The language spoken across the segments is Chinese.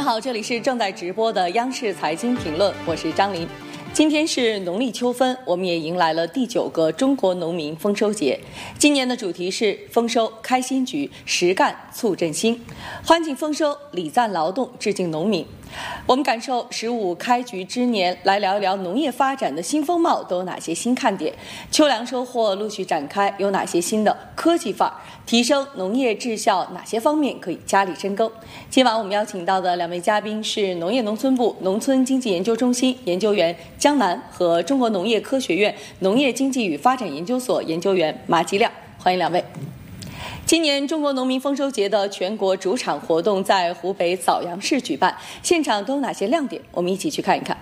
您好，这里是正在直播的央视财经评论，我是张琳。今天是农历秋分，我们也迎来了第9个中国农民丰收节。今年的主题是丰收开新局，实干促振兴，欢庆丰收，礼赞劳动，致敬农民。我们感受15开局之年，来聊一聊农业发展的新风貌都有哪些新看点？秋粮收获陆续展开，有哪些新的科技范儿？提升农业质效，哪些方面可以加力深耕？今晚我们邀请到的2位嘉宾是农业农村部农村经济研究中心研究员江南和中国农业科学院农业经济与发展研究所研究员马吉亮，欢迎2位。今年中国农民丰收节的全国主场活动在湖北枣阳市举办，现场都有哪些亮点？我们一起去看一看。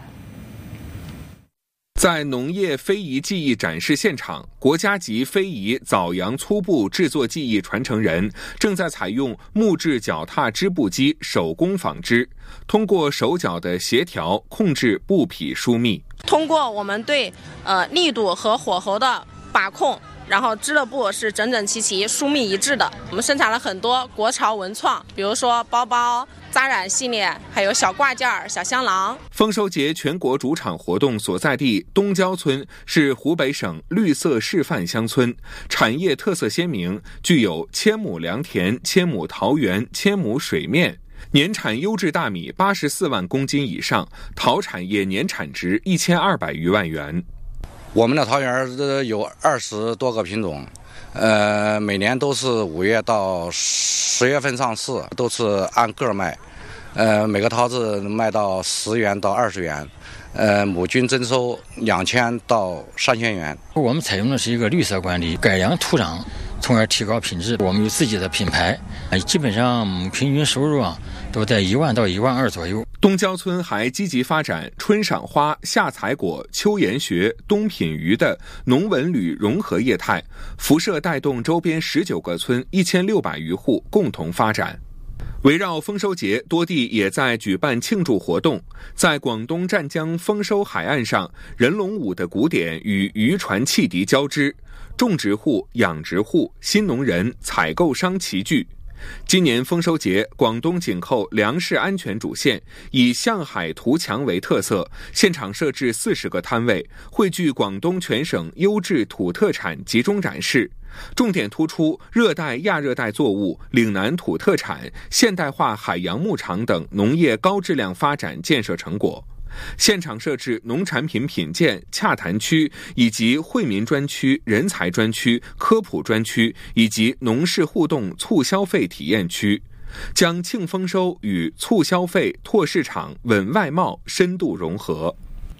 在农业非遗技艺展示现场，国家级非遗枣阳粗布制作技艺传承人正在采用木质脚踏织布机手工纺织，通过手脚的协调控制布匹疏密。 通过我们对力度和火候的把控，然后织的布是整整齐齐、疏密一致的。我们生产了很多国潮文创，比如说包包、扎染系列，还有小挂件、小香囊。 丰收节全国主场活动所在地东郊村是湖北省绿色示范乡村，产业特色鲜明，具有1000亩良田、1000亩桃园、1000亩水面。年产优质大米84万公斤以上，桃产业年产值1200余万元。 我们的桃园有20多个品种，每年都是5月到10月份上市，都是按个卖，每个桃子卖到10元到20元，亩均增收2000到3000元。 我们采用的是一个绿色管理，改良土壤，从而提高品质。我们有自己的品牌，基本上平均收入都在1万到1万2左右。 东郊村还积极发展春赏花、夏采果、秋研学、冬品鱼的农文旅融合业态，辐射带动周边19个村1600余户共同发展。围绕丰收节，多地也在举办庆祝活动。在广东湛江丰收海岸上，人龙舞的鼓点与渔船汽笛交织，种植户、养殖户、新农人、采购商齐聚。今年丰收节，广东紧扣粮食安全主线，以向海图墙为特色，现场设置40个摊位，汇聚广东全省优质土特产集中展示，重点突出热带亚热带作物、岭南土特产、现代化海洋牧场等农业高质量发展建设成果。现场设置农产品品鉴、洽谈区，以及惠民专区、人才专区、科普专区，以及农事互动促消费体验区，将庆丰收与促消费、拓市场、稳外贸深度融合。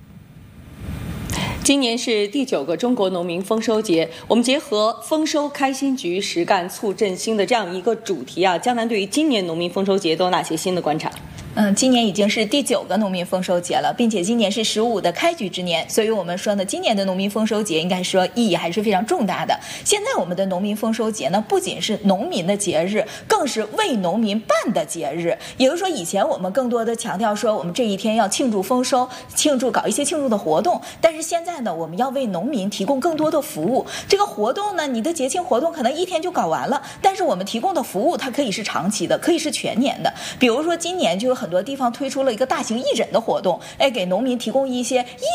今年是第9个中国农民丰收节，我们结合丰收开新局、实干促振兴的这样一个主题江南对于今年农民丰收节都有哪些新的观察？ 今年已经是第9个农民丰收节了，并且今年是15的开局之年，所以我们说呢，今年的农民丰收节应该说意义还是非常重大的。现在我们的农民丰收节呢，不仅是农民的节日，更是为农民办的节日。也就是说，以前我们更多的强调说，我们这一天要庆祝丰收，搞一些庆祝的活动，但是现在呢，我们要为农民提供更多的服务。这个活动呢，你的节庆活动可能1天就搞完了，但是我们提供的服务它可以是长期的，可以是全年的。比如说今年就有很多地方推出了一个大型义诊的活动，给农民提供一些